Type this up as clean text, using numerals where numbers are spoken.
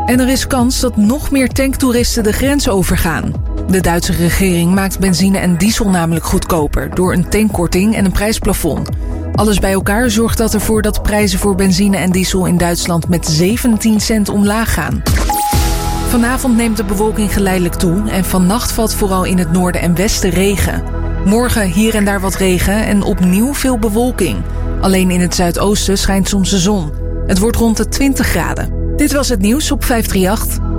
En er is kans dat nog meer tanktoeristen de grens overgaan. De Duitse regering maakt benzine en diesel namelijk goedkoper door een tankkorting en een prijsplafond. Alles bij elkaar zorgt dat ervoor dat prijzen voor benzine en diesel in Duitsland met 17 cent omlaag gaan. Vanavond neemt de bewolking geleidelijk toe en vannacht valt vooral in het noorden en westen regen. Morgen hier en daar wat regen en opnieuw veel bewolking. Alleen in het zuidoosten schijnt soms de zon. Het wordt rond de 20 graden. Dit was het nieuws op 538.